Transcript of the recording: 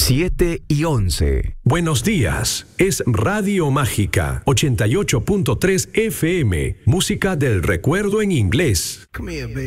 7:11. Buenos días, es Radio Mágica 88.3 FM, música del recuerdo en inglés. Come here, baby.